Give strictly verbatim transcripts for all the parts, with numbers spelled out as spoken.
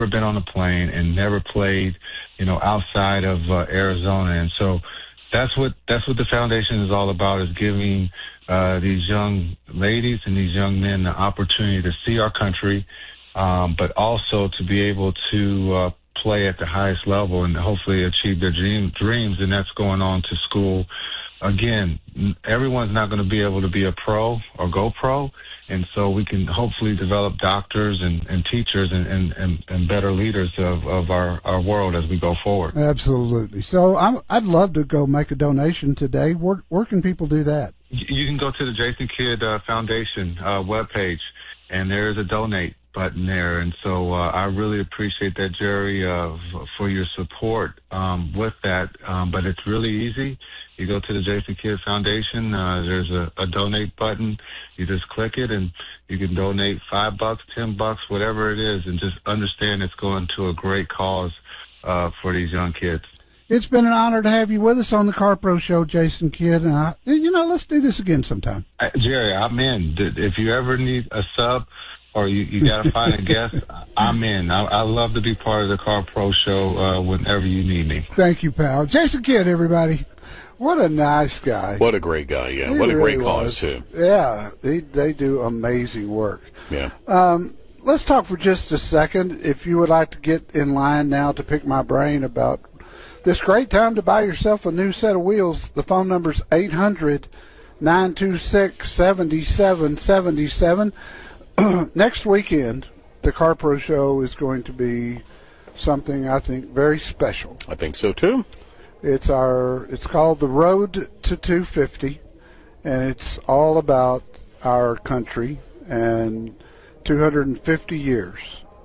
been on a plane and never played, you know, outside of uh, Arizona. And so that's what that's what the foundation is all about, is giving uh, these young ladies and these young men the opportunity to see our country, um, but also to be able to uh, play at the highest level and hopefully achieve their dream, dreams, and that's going on to school. Again, everyone's not going to be able to be a pro or go pro, and so we can hopefully develop doctors and, and teachers and, and, and, and better leaders of, of our, our world as we go forward. Absolutely. So I'm, I'd love to go make a donation today. Where, where can people do that? You can go to the Jason Kidd uh, Foundation uh, webpage, and there is a donate button there. And so uh, I really appreciate that, Jerry, uh, for your support um, with that. Um, but it's really easy. You go to the Jason Kidd Foundation, uh, there's a, a donate button. You just click it and you can donate five bucks, ten bucks, whatever it is, and just understand it's going to a great cause uh, for these young kids. It's been an honor to have you with us on the Car Pro Show, Jason Kidd. And I, you know, let's do this again sometime. Uh, Jerry, I'm in. If you ever need a sub, or you, you got to find a guest, I'm in. I, I love to be part of the Car Pro Show uh, whenever you need me. Thank you, pal. Jason Kidd, everybody. What a nice guy. What a great guy, yeah. He what a really great cause, was. too. Yeah, they, they do amazing work. Yeah. Um, let's talk for just a second. If you would like to get in line now to pick my brain about this great time to buy yourself a new set of wheels, the phone number's eight hundred, nine two six, seven seven seven seven. Next weekend, the Car Pro Show is going to be something I think very special. I think so too. It's our. It's called the Road to two fifty, and it's all about our country and two hundred fifty years.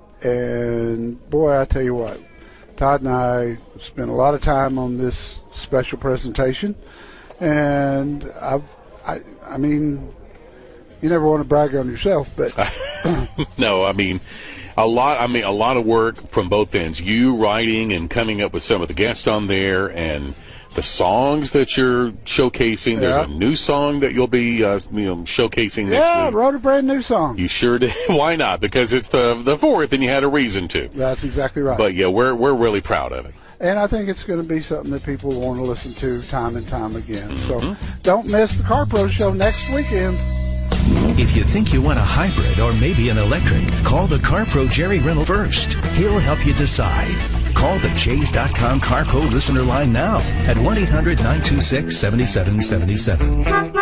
And boy, I tell you what, Todd and I spent a lot of time on this special presentation, and I've, I, I mean. You never want to brag on yourself, but no, I mean, a lot. I mean, a lot of work from both ends. You writing and coming up with some of the guests on there, and the songs that you're showcasing. Yeah. There's a new song that you'll be, uh, you know, showcasing next yeah, week. I wrote a brand new song. You sure did. Why not? Because it's the the fourth, and you had a reason to. That's exactly right. But yeah, we're we're really proud of it. And I think it's going to be something that people want to listen to time and time again. Mm-hmm. So don't miss the Car Pro Show next weekend. If you think you want a hybrid or maybe an electric, call the CarPro Jerry Reynolds first. He'll help you decide. Call the Chase dot com CarPro listener line now at one eight hundred, nine two six, seven seven seven seven.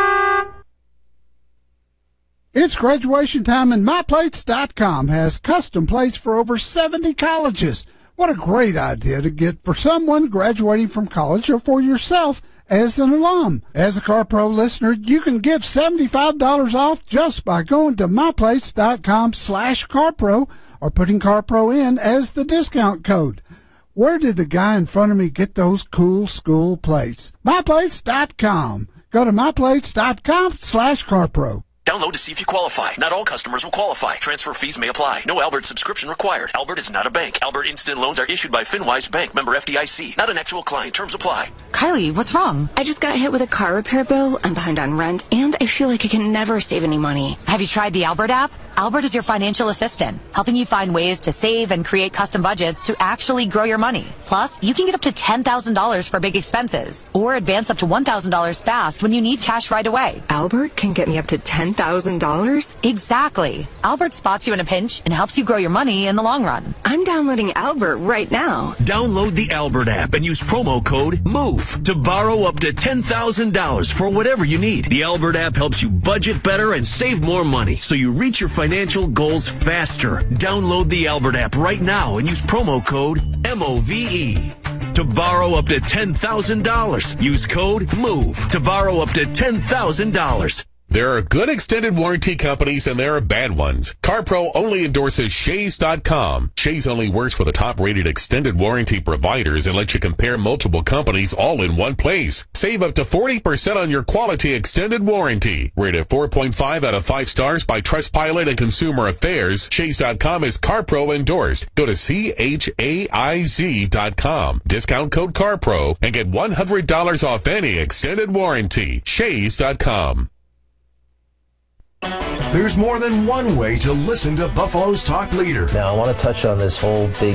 It's graduation time, and my plates dot com has custom plates for over seventy colleges. What a great idea to get for someone graduating from college or for yourself as an alum. As a CarPro listener, you can get seventy-five dollars off just by going to my plates dot com slash CarPro or putting CarPro in as the discount code. Where did the guy in front of me get those cool school plates? my plates dot com. Go to my plates dot com slash CarPro. Download to see if you qualify. Not all customers will qualify. Transfer fees may apply. No Albert subscription required. Albert is not a bank. Albert Instant Loans are issued by FinWise Bank, member F D I C. Not an actual client. Terms apply. Kylie, what's wrong? I just got hit with a car repair bill. I'm behind on rent, and I feel like I can never save any money. Have you tried the Albert app? Albert is your financial assistant, helping you find ways to save and create custom budgets to actually grow your money. Plus, you can get up to ten thousand dollars for big expenses, or advance up to one thousand dollars fast when you need cash right away. Albert can get me up to ten thousand dollars? Exactly. Albert spots you in a pinch and helps you grow your money in the long run. I'm downloading Albert right now. Download the Albert app and use promo code MOVE to borrow up to ten thousand dollars for whatever you need. The Albert app helps you budget better and save more money, so you reach your financial goals faster. Download the Albert app right now and use promo code M O V E to borrow up to ten thousand dollars. Use code MOVE to borrow up to ten thousand dollars. There are good extended warranty companies and there are bad ones. CarPro only endorses Chase dot com. Chase only works with the top-rated extended warranty providers and lets you compare multiple companies all in one place. Save up to forty percent on your quality extended warranty. Rated four point five out of five stars by Trustpilot and Consumer Affairs, Chase dot com is CarPro endorsed. Go to C H A I Z dot com. Discount code CarPro and get one hundred dollars off any extended warranty. Chase dot com. There's more than one way to listen to Buffalo's talk leader. Now, I want to touch on this whole big